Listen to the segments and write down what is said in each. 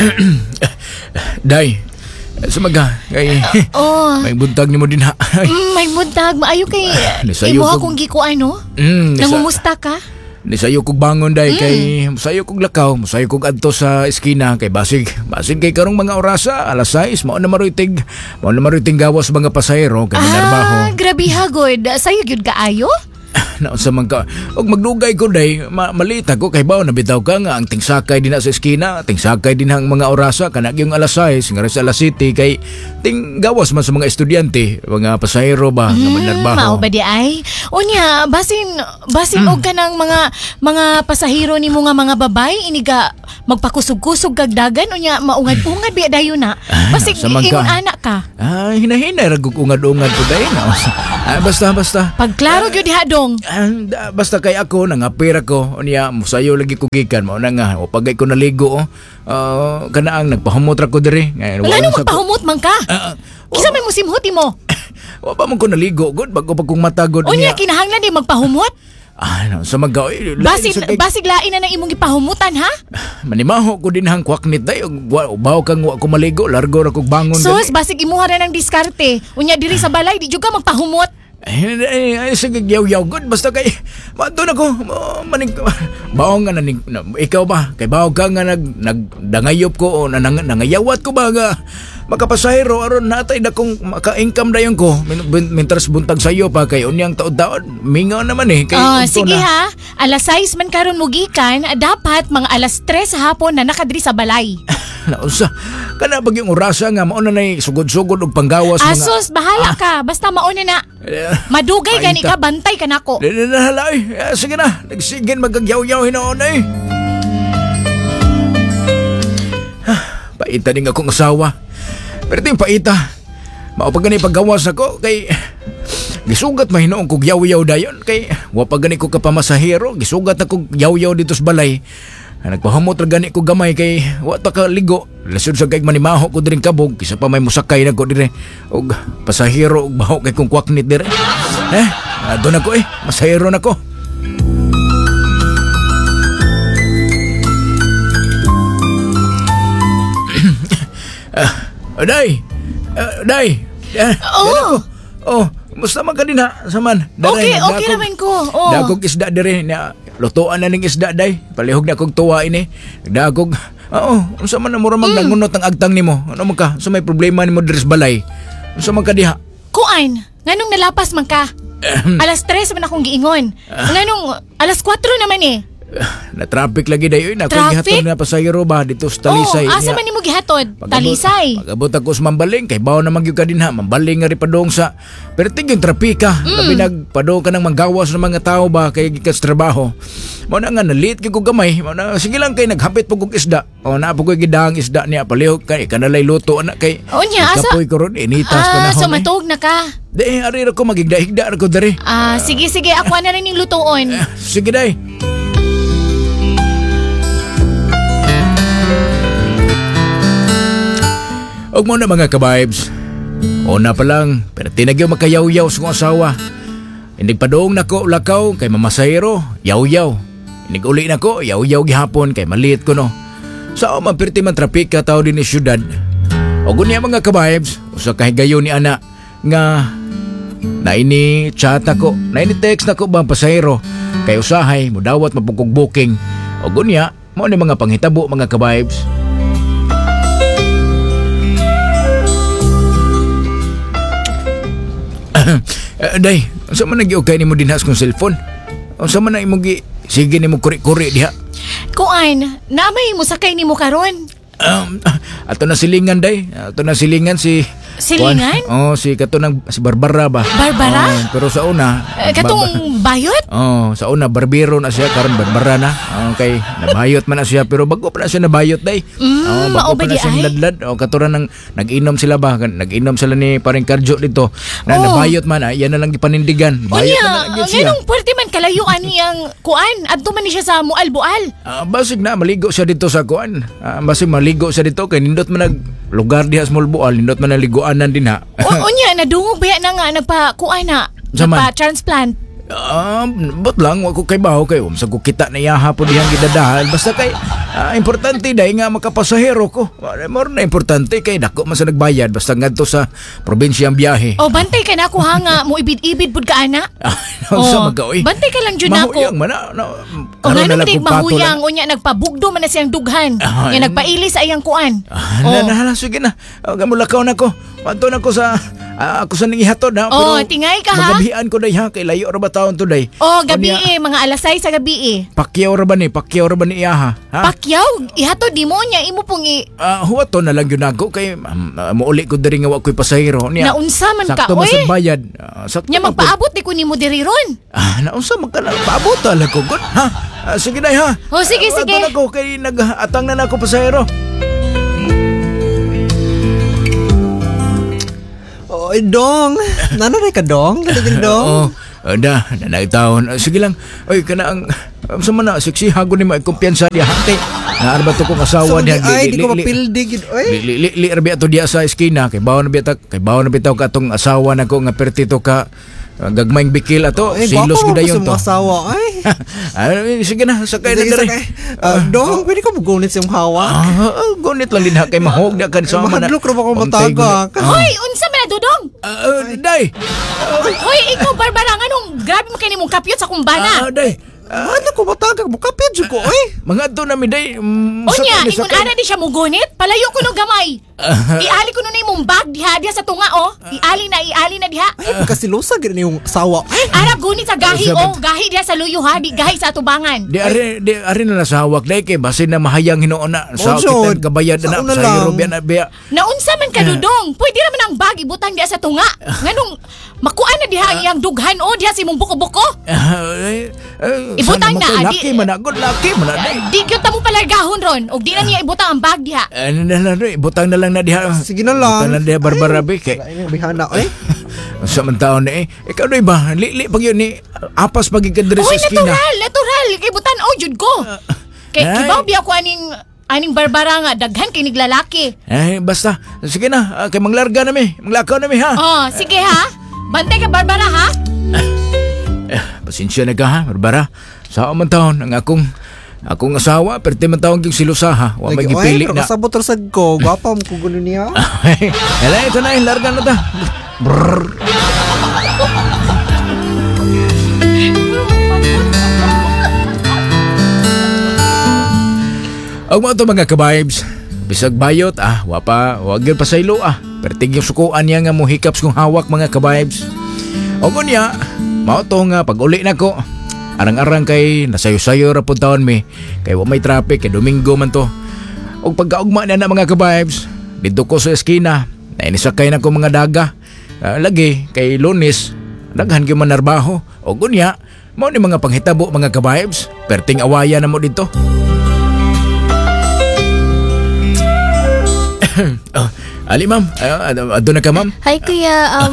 Day, sumaga kay may buntag ni mo din ha. May buntag, maayo kay Nisayo imo ko- akong gikuan no? Mm, Nangumusta ka? Ni sayo kog bangon day kay sayo kog lakaw, sayo kog adto sa eskina kay basig kay karong mga orasa alas 6 mao na marutig gawas mga pasahero kay minarbaho. Grabe ha, good. Sayo gyud kaayo? Naunsa man ka og magdugay ko day malita ko kay bawo nabitaw ka nga ang tingsakay din sa eskina, tingsakay din ang mga orasa kana gyung alas 6 nga sa alas 7 kay ting gawas man sa mga estudyante, mga pasahero ba nga minarbaho. Mao ba di ay? Unya, basin og kanang mga pasahero nimo nga mga babay iniga magpakusog-kusog kag dagan unya maungad-ungad biya dayon na. Basig Samang ka. ingon anak ka. Hinahinay ra kog ungad-ungad ko day na. Basta. Pagklaro gyud ha dong. Basta kay ako nangapira ko unya musayo lagi ko gikan mao na nga o pagay ko naligo kanaang nagpahumot ra ko diri. Wala nang magpahumot man ka. Kisa may musimhuti mo. Wa pa man ko naligo gud bago pa kong matagod Unya kinahanglan di magpahumot. Sa magaw Basig lain na imong gipahumutan ha? manimaho ko din hang kwaknit day ubaw kang wa ko maligo largo ra kog bangon Sus, basig imuha ra ng diskarte. Unya diri sa balay di jud ka magpahumot. Sige, yaw-yaw good. Basta kay, mato na ko, maning, baong nga naning, ikaw ba, kay baong ka nga nagdangayop ko, o nangayawat ko ba nga, makapasahero, aron natay na kong maka-income dayon ko, mintras buntag sa'yo pa, kay unyang taon-taon, mingaw naman kay, sige ha, alas 6 man karon mugikan, dapat mga alas 3 sa hapon na nakadiri sa balay. Nausa, kana pag yung orasa nga, mauna na sugod-sugod og panggawas. Asos, bahala ka, basta mauna na. Madugay gani ka, bantay ka nako. Halay, sige na, nagsigin magagyaw-yaw hinoon Paita din akong asawa. Pero ito yung paita. Maupag gani paggawas ako, kay gisugat mahinoong kog yaw-yaw dayon, kay wapag gani ko kapamasahero, gisugat ako yaw-yaw dito sa balay. Nagpahamot ra gani ko gamay kay wa ta ka ligo. Lasod sa kay manimaho ko diring kabog kisa pa may musakay na ko dire. Og pasahero og baho kay kung kwaknit dire. Adto na ko masahero na ko. Day. Musta man ka din ha, saman. Okay naman ko. Dagog isda dire na lutuan na ning isda day. Palihog na kog tuwa ini. Dagog. Unsa man mura magnangunot ang agtang nimo? Ano man ka? Sa may problema nimo dire sa balay. Unsa man ka diha? Kuan, nganong nalapas man ka? Alas 3 man akong giingon. Nganong alas 4 naman na traffic lagi dayon na kung gihatod na pasahero ba dito sa Talisay. Asa man nimo gihatod? Talisay. Pagabot ako sa Mambaling kay bawo na magyud ka din ha. Mambaling nga ri padong sa pero tig yung trapika. Labi nagpadong ka nang manggawas ng mga tao ba kay gikas trabaho. Mao na nga nalit kay ko gamay. Mao na sige lang kay naghapit pug og isda. Na po koy gidang isda niya palihog kay kanalay luto ana kay. Nya asa? Kapoy ko ron initas panahon. So matug na ka. Di ari ra ko magigda-higda ra ko diri. Sige ako na rin ning lutuon. Sige day. Og mo na mga ka-vibes. Una pa lang, pero tinagyaw makayaw-yaw sa kong asawa. Hindi padong nako lakaw kay mamasahero, yaw-yaw. Hindi uli nako, yaw-yaw gihapon kay maliit ko no. Sa mapirti man trapika tao din ni syudad. Og unya mga ka-vibes, usa ka higayon ni ana nga naini chat ako, naini text nako bang pasahero kay usahay mudawat mapugkog booking. Og unya, mo ni mga panghitabo mga ka-vibes. Day, unsa man nag-okay nimo dinhas kong cellphone? Unsa man na imo sige nimo kuri-kuri diha? Kuan, namay mo sakay nimo karon. Ato na silingan day. Ato na silingan si Silingan? Si Barbara ba? Barbara? Pero sa una katong bayot? Sa una barbero na siya karon Barbara na. Kay nabayot man na siya pero bago pa na siya nabayot day. Bago pa na siya ladlad. Katuran nang nag-inom sila ba? Nag-inom sila ni paring Karjo dito. Nabayot man yan na lang gipanindigan. Bayot na lang siya. Nganong puwerte man kalayuan niyang kuan? Adto man ni siya sa Mual-Bual. Basig na maligo siya dito sa kuan. Basig maligo siya dito kay nindot man nag lugar diha sa Mual-Bual, nindot man naliguanan din ha. Unya nadungog ba na nga nagpa-kuan na? Nagpa-transplant? But lang, wako kay baho kayo. Sa ko kita na iya hapon dihang gidadahan. Basta kay, Importante day nga makapasahero ko. More na importante kay dako man sa nagbayad basta ngadto sa probinsya ang biyahe. Oh, bantay ka na ako ha nga. Mo ibid-ibid pud ka ana. Unsa magaoy? Bantay ka lang jud nako. Mahuyang man O nga nung dig mahuyang unya nagpabugdo man na siyang dughan. Nga nagpailis ayang kuan. Nahala sige na. Gamulakaw na ko. Wanto na ko sa ako sa ning ihatod ha. Oh, tingay ka ha. Magabihan ko day ha kay layo ra ba taon to day. Oh, gabi mga alas 6 sa gabi Pakyaw ra ba ni? Pakyaw ra ba ni iyaha? Ha? Pakyaw, ihatod di mo niya imo pong Huwato na lang yun ako kay muuli ko diri nga wa ko'y pasahero niya. Naunsa man ka, sakto oy. Sakto bayad. Sakto Nya magpaabot di ko nimo diri ron. Naunsa man ka na paabot ala ko gud ha. Sige na ha. Oh, sige. Ato na ko kay nag-atang na nako pasahero. Oy, Dong. Nanay ka, Dong? Galing, Dong. Nanay taon. Sige lang. Oy, kana ang sa mana sexy hago ni may kumpiyansa diha hante. Naarba to kong asawa diha. Ay, di ko mapildig. Oy. Li rabi ato diha sa eskina kay bawon na bitaw ka tong asawa nako nga pertito ka gagmayng bikil ato. Silos gud ayon to. Asawa ay. Sige na, sakay na diri. Dong, pwede ko magunit sa iyong hawa. Gunit lang din ha kay mahog na kan sa mana. Mahadlok ra ba ko matagak? Hoy, unsa man na dudong? Day. Hoy, ikaw Barbara nganong grabe mo kay nimong kapyot sa kumbana. Day. Ano ko matagak mo kapit ko oy. Mga to na mi day. Onya, ingon ana di siya mugunit. Palayo ko no gamay. Iali ko no na imong bag diha sa tunga Iali na diha. Ay, pagkasilusa gid yung asawa. Arab gunit sa gahi gahi diha sa luyo ha, di gahi sa atubangan. Di ari na sa hawak day kay basin na mahayang hinuon na sa kita kabayad na sa European na biya. Naunsa man ka dudong? Pwede ra man ang bag ibutang diha sa tunga. Nganong makuan na diha iyang dughan diha sa imong buko-buko. Ibutang na laki man Di gyud ta mo palargahon ron og di na niya ibutang ang bag diha. Ibutang na lang na diha. Sige na lang. Ibutang na diha Barbara be kay. Bihana oy. Sa man taon ni ikaw doy ba li pag yun ni apas pag ikadre sa eskina. Natural kay butan jud ko. Kay kibaw biya ko aning Barbara nga daghan kay niglalaki. Basta sige na kay manglarga na mi. Manglakaw na mi ha. Sige ha. Bantay ka Barbara ha. Pasensya na ka ha, Barbara. Sa man taon ang akong asawa, perti man taon yung silusaha. Wa may gipili na. Kasabot rasad ko, gwapa mo kugulo niya. Hala, ito na, larga na ta. Brrr. Ang mga to mga kabibes, bisag bayot wag yun pasaylo pertig yung sukuan niya nga muhikaps kong hawak mga kabibes. O kunya, mao to nga pag uli na ko, arang-arang kay nasayo-sayo ra pud taon mi kay wa may traffic kay Domingo man to. Og pagkaugma na mga kabibes, dito ko sa eskina, nainisakay na ko mga daga. Lagi kay Lunes, daghan gyud man narbaho. O kunya, mao ni mga panghitabo mga kabibes, perting awaya na mo dito. Ali ma'am, ado na ka ma'am? Hi kuya,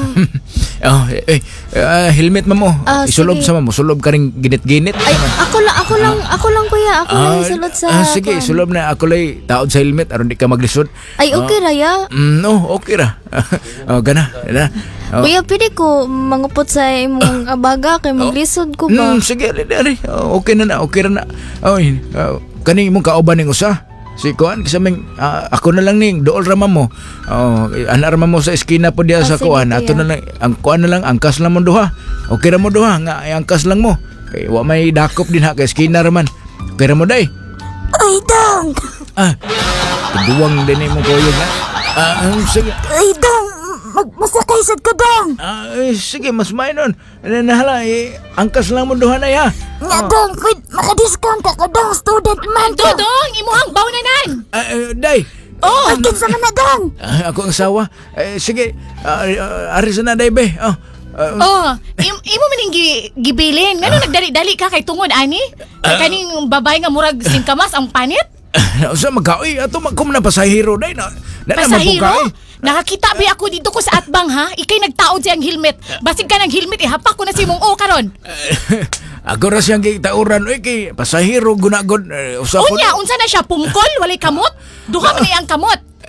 helmet mo. Isulob sige. sa mo, sulob ka ring ginit-ginit. Ay, ako lang kuya, ako lang sulod sa... sige, sulob na ako lay taod sa helmet aron di ka maglisod. Ay, okay raya. No, okay ra. Gana. Kuya, pwede ko mangupot sa imong abaga kay maglisod ko ba? Sige, ali. Okay na, okay ra na. Kani imong kauban ning usa. Si Kuan kasi ako na lang ning dool ra mo. Ana ra mo sa eskina po diya sa sige, Kuan. Ato na lang ang Kuan na lang angkas lang mo duha. Okay ra mo duha nga angkas lang mo. Kay wa may dakop din ha kay eskina ra man. Okay ra mo day. Ay, dong! Duwang din mo koyog na. Sige. Ay, dong! Masakay sad ka, dong! Sige, mas may nun. Nahala, angkas lang mo duha na ya. Nga, dong! Makadiscount ka, dong! Student man ka! Dodong, imuhang bawnanan. Day. Agin sa mana, dong! Ako ang asawa. Sige, aris na day be. Imo maning gibilin. Ngano nagdali-dali ka kay tungod ani? Kaning babae nga murag singkamas ang panit? Sa magkaoy, ato magkum na pasahero day na. Pasahero? Nakakita ba ako dito ko sa atbang ha? Ikay nagtaod siyang helmet. Basig ka ng helmet, hapak ko na si mong karon. Ako ra siyang kitauran. Kay pasahero gunagod. Unya, unsa na siya? Pungkol? Walay kamot? Duha man ang kamot.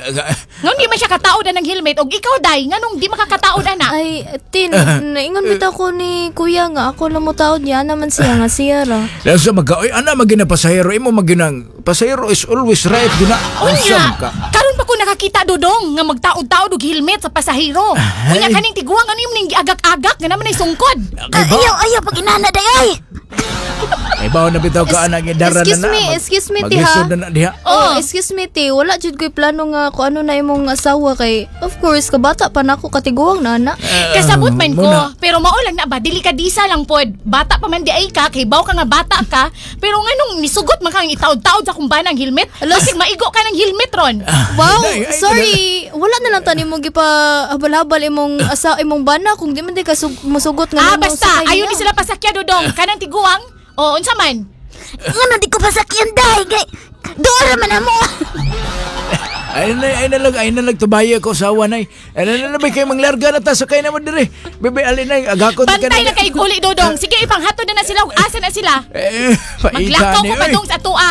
Nganong di man siya kataod ng helmet og ikaw day nganong di makakataod ana? Ay, Tin, naingon bitaw ko ni kuya nga ako lang mo taod niya naman siya nga siya ra. Lasa magka, oy, ana magina pasahero, imo maginang, pasahero is always right, gina. Unya, Asam ka. karon pa ko nakakita dodong nga magtaod-taod og helmet sa pasahero. Unya kaning tiguang ano yung ning giagak-agak nga naman ay sungkod. Ayaw pag inana day ay. Ay, bawa na bitaw ka, anak, idara na na. Excuse me, ti, ha? Maglisod na na, diha. Oh, excuse me, ti. Wala jud ko'y plano nga kung ano na imong asawa kay, of course, kabata pa na ako katiguang na ana. Kasabot man ko, muna. pero maulang na ba dili ka disa lang pod. Bata pa man di ay ka, kay baw ka nga bata ka, pero nganong nisugot man kang itaod-taod sa kumba ng helmet. Lasig maigo ka ng helmet ron. Wow, Day, ay, sorry. Wala na lang tani mo gipa habal-habal imong imong bana kung di man di ka musugot nga nimo Basta, sa kanya. ayaw ni sila pasakya dodong. Kanang tiguang, o unsa man. Ngano di ko pasakyan day kay Dora man mo. Ay na lang tubaya ko sa awan ay. Ay na may kayo manglarga na ta sakay na mo dire. Bebe alin ay agakon ka Bantay na kay uli dodong. Sige, ipanghatod na sila ug asa na sila. Maglakaw ko pa dong sa tua.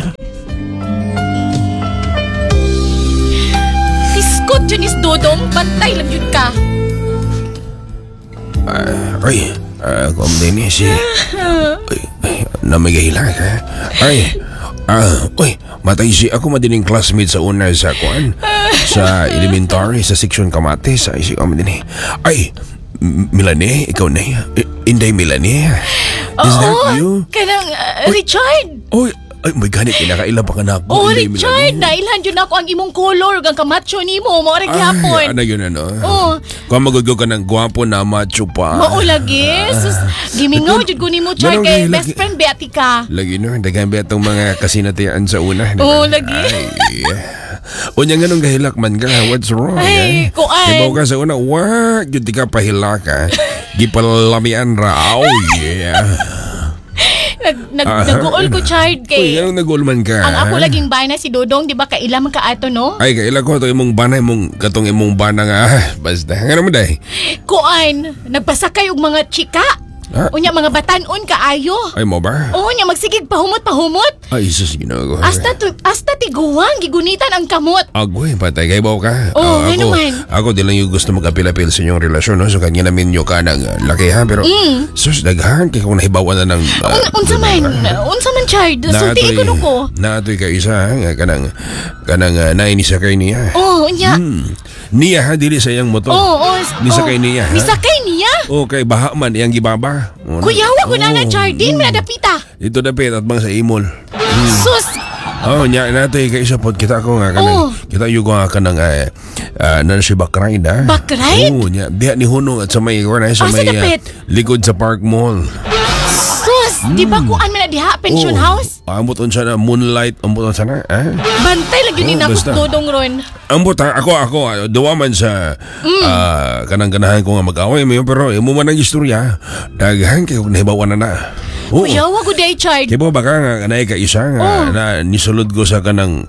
Iskot yun is dodong. Bantay lang yun ka. Ay, kung din si... Ay, namigahila ka. Uy, matay si ako madining classmate sa una sa kuan. Sa elementary, sa section Kamates. Ay, si ako madining. Ay, Milane, ikaw na. Inday Milane. Is that you? Kanang Richard. Uy, ay, may ganit, kinakailan pa ka na ako. Oh, Inday Richard, Milane. nailhan yun ako ang imong color, ang kamacho ni mo, maorag yapon. Ano yun, ano? Oh. Kung magugyo ka ng gwapo na macho pa. Maulagi, sus, gimingaw, jud ko ni mo, Char, Ganun kay kayo, best lagi. friend, Beati ka. Lagi no, dagan ba itong mga kasinatian sa una? Oo, lagi. Ay, unya nga nung gahilak man ka, what's wrong? Ay, kuan. Ibaw ka sa una, wag, yun di ka pahilak ka. Gipalamian ra, oh yeah. Nag-uol ko, Chard, Uy, kay... anong nag-ulman ka? Ang ako laging bana si Dodong, di ba kailan man ka ato, no? Ay, kaila ko ito imong bana, katong imong bana nga. Basta, nga naman dahi. Kuan, nagpasakay og mga chika. Ah? Unya mga batanon kaayo. Ay mo ba? Oo, nya magsigig pahumot. Ay, Jesus, ginagawa. Hasta tiguang, gigunitan ang kamot. Agoy, patay kay baw ka. Oo, ako, ano man. ako di lang yung gusto mag-apil-apil sa inyong relasyon, no? So, kanya namin yung ka ng laki, ha? Pero, sus, daghan, kaya kung nahibawan na ng... Unsa man, Chard, sulti ko ko. Naatoy ka isa, ha? Kanang nainisa kay niya. Oo, unya. Niya, ha? Dili sa iyang motor. Oo, Nisakay niya, ha? Nisakay niya? Okay, baha man, iyang gibaba. Kuyawa ko na Chardin, may adapita. Ito dapit at bang sa imol. Sus, Oh, nya nato kay isa pod kita ko nga kanang kita yung nga kanang nan si Bakride ha. Bakride? Oh, nya diha ni Hunong at sa may sa Asa may dapit? likod sa Park Mall. sus, di ba kuan man na diha, pension house? Ambot unsa na moonlight, ambot unsa na, ha? Bantay lang yun ni basta. Dodong ron. Ambot ha, ako duwa man sa kanang ganahan ko nga mag-away mo pero imo man ang istorya. Daghan kay kung nahibawan na. Oo. Kuyawa ko di Chard. Kaya ba baka nga kanay ka isa nga na nisulod ko sa kanang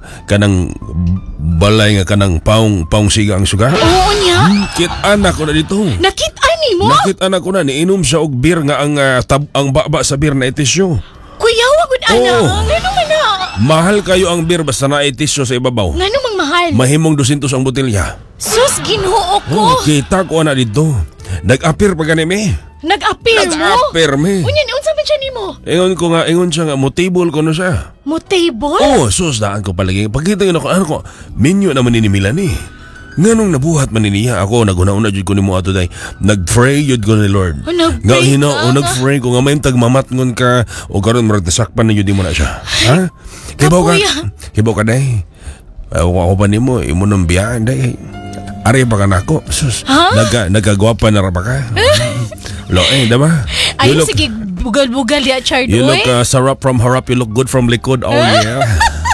balay nga kanang paong siga ang suga. Oo niya. Kit anak ko na dito. Nakita ni mo? Nakit anak ko na niinom siya og beer nga ang baba sa beer na itisyo. Kuyawa ko ana. Oo. Ngano man na? Mahal kayo ang beer basta na itisyo sa ibabaw. Ngano mang mahal? Mahimong 200 ang botelya. Sus, Ginoo ko. Kita ko na dito. Nag-appear pa gani me. Nag-appeal mo? Nag-appear me. Unya ni unsa man siya nimo? Ingon siya nga motable ko na siya. Motable? Oh, sus, daan ko palagi. Pagkita yun ako, ano ko, minyo naman ni Milan eh. Nganong nabuhat man niya ako, naguna-una jud ko nimo ato day. Nag-pray jud ko ni Lord. Nag-pray Nga ka? nag-pray ko nga may tagmamatngon ka o karon marag nasakpan na jud mo na siya. Ha? Kibaw ka day. Ako pa nimo, imo nang biyaan day. Ari pa ka nako. Sus. Ha? Nagagwapa na ra pa ka. Lo, dama. Ay, sige, bugal-bugal ya, Chard. You look sarap from harap, you look good from likod. Oh, yeah.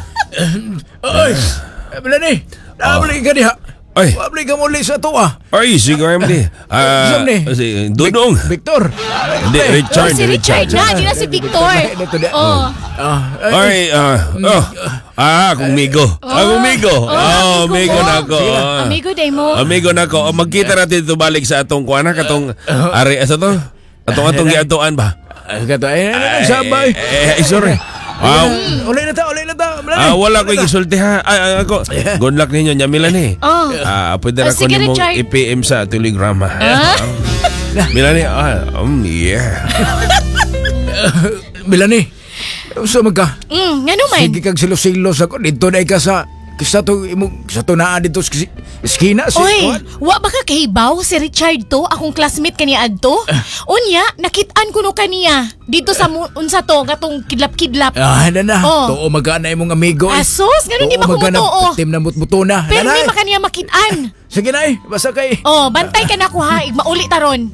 Oy, bilan ni. Nabalik ka diha. Ay. Wabli ka muli sa tuwa. Ay, sige, Emily. Saan ni? Si Dudong. Victor. Hindi, Richard. Si Richard na, di na si Victor. Oh. Kung Migo. Kung Migo. Migo na ako. Amigo day mo. Amigo na ako. Magkita natin ito balik sa atong kuana, katong, ari, asa to? Atong giatuan ba? Kata, sabay. Sorry. Uli na ta. ta. Melanie. Wala ko gisulti ha. Ako. Good luck ninyo, nya Melanie. Oh. Pwede na ko sige, nimong Richard. i-PM sa Telegram ha. Melanie, yeah. Melanie. Usa man ka? Nga naman. Sige kag silos-silos ako. Dito na ka sa sa to naa dito sa eskina. Oy, wa ba ka kahibaw si Richard to? Akong classmate kaniya adto? Unya, nakitaan ko no kaniya. Dito sa unsa to, katong kidlap-kidlap. Na. Oh. Tuo magana imong amigo. Asos, ganun di ba kumutuo? Tim na mutmuto na. Pero di ba kaniya makitaan? Sige na basta kay. Oh, bantay ka na ko ha. Mauli taron.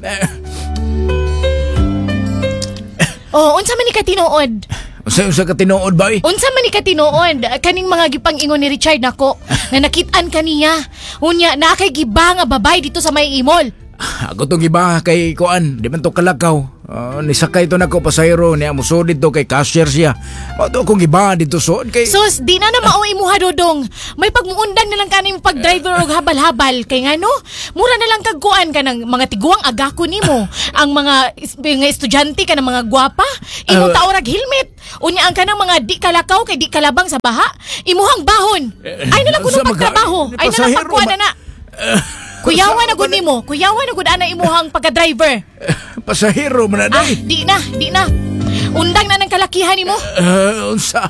Oh, unsa man ni ka tinuod? Unsa ka tinuod ba? Unsa man ni ka tinuod? Kaning mga gipang-ingon ni Richard nako nga nakitaan kaniya. Unya, na kay giba nga babay dito sa may imol. Ako tong iba kay kuan, di man to kalakaw. Nisakay to nako pasayro niya muso dito kay cashier siya. Mato kong iba dito soon kay. Sus, di na mao imuha dodong. May pagmuundan na lang kaning pag-driver og habal-habal kay ngano? Mura na lang kag kuan ka ng mga tiguang agako nimo. Ang mga estudyante ka ng mga gwapa, imong taorag helmet. Unya ang kanang mga di kalakaw kay di kalabang sa baha, imuhang bahon. Ay na lang kuno pagtrabaho. Ay na lang pagkuan na. Kuyawan na gud nimo. Kuyawan na gud ana imuhang pagka-driver. Pasahero man na. Di na. Undang na ng kalakihan nimo. Unsa?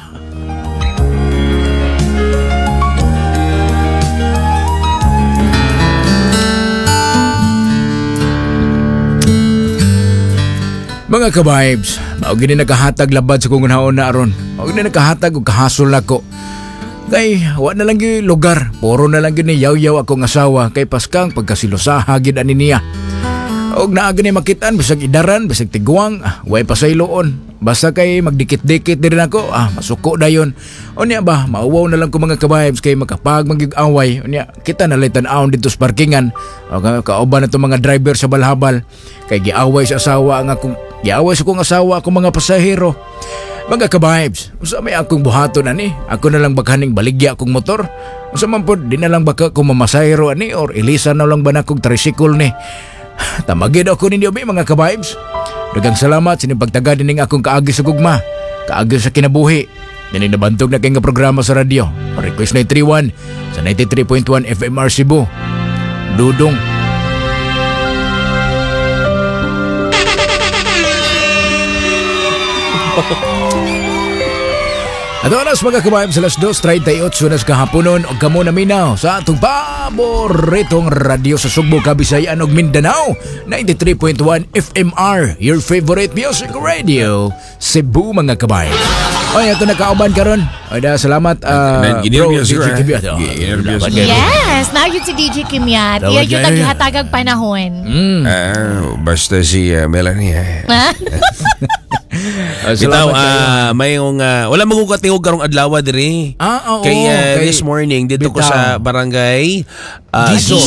Mga ka-vibes, mao gini nakahatag labad sa kong unhaon na aron. Mao gini nakahatag og kahasol nako. Kay wa na lang gyud lugar, puro na lang gyud ni yaw-yaw akong asawa kay paskang pagkasilosaha gid ani niya. Og naa gani makitaan bisag idaran, bisag tiguang, way pasayloon. Basta kay magdikit-dikit din ako, masuko dayon. Unya ba, mauwaw na lang ko mga ka-vibes kay makapag magig-away. Unya, kita na tan-aon dito sa parkingan. O kauban na to mga driver sa balhabal. Kay giaway sa asawa ang akong giaway sa kong asawa akong mga pasahero. Mga ka-vibes, usa may akong buhaton ani, ako na lang baghaning baligya akong motor. Usa man pod, di na lang baka ko mamasahero ani or ilisan na lang ba na akong tricycle ni. Tamagid ako ninyo mga ka-vibes. Dagang salamat sa pagtagad ning akong kaagi sa gugma, kaagi sa kinabuhi. Nini nabantog na kay nga programa sa radyo. Request na 31 sa 93.1 FMR Cebu. Dudong. At oras mga kabayan sa alas 2:38 na sa kahaponon o kamo na minaw sa atong paboritong radyo sa Sugbo, Kabisayan ug Mindanao 93.1 FMR, your favorite music radio Cebu mga kabayan. Oy, ato nakauban karon. Oy, salamat bro, DJ Kibyat. Yes, na yun si DJ Kibyat. Iya yun naghihatagag panahon. Basta si Melanie. Bitaw, may wala magkukatingog karong adlaw diri. Oo. Kay this morning dito ko sa barangay Giso.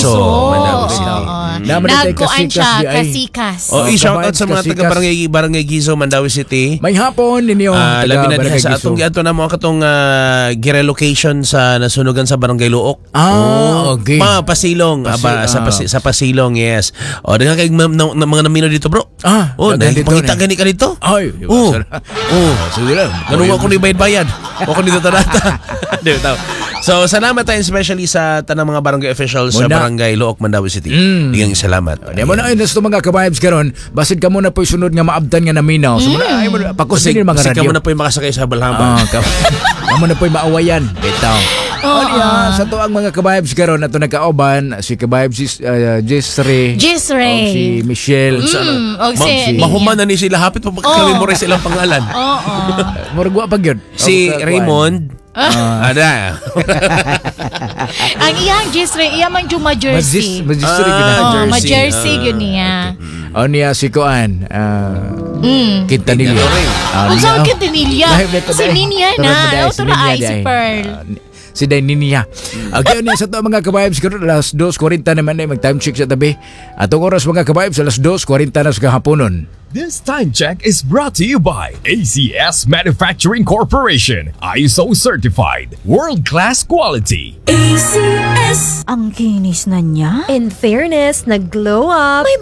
Nagkuan siya, Kasikas. I-shout out sa mga taga barangay Giso, Mandawi City. May hapon ninyo. Labi na din sa atong na mo katong girelocation sa nasunugan sa barangay Luok. Okay. Pasilong sa Pasilong, yes. Dengan kay mga namino dito, bro. Pangita gani ka dito. Ay, sige lang. Ganun ako ni bayad-bayad. Ako ni data. So, salamat tayo especially sa tanang mga barangay officials sa barangay Luok, Mandawi City. Digang salamat. Di mo na ayun sa mga ka-vibes karon, basid ka muna po sunod nga maabtan nga naminaw. So muna ay pakusin yung mga radio. Kasi ka muna po yung makasakay sa balhaba. Ka muna po yung maawayan. Bitaw. Sa to ang mga ka-vibes karon ato nagkaoban si ka-vibes Jesre. Si Michelle. Mahuman na ni sila, hapit pa kami mo rin silang pangalan. Muragwa pag yun. Si Raymond. Ada. Ang iyang Jesre, iya man yung ma-jersey. Ma-jersey yun niya. Niya si Koan. Quintanilla. Unsa ang Quintanilla? Si Ninya na. Ito na ay si Pearl. Si Ninya. Okay, niya sa to mga ka-vibes karon alas 2:40 naman ay mag-time check sa tabi. Atong oras mga ka-vibes alas 2:40 na sa kahaponon. This time check is brought to you by ACS Manufacturing Corporation. ISO certified. World-class quality. ACS. Ang kinis na niya. In fairness, nag-glow up. May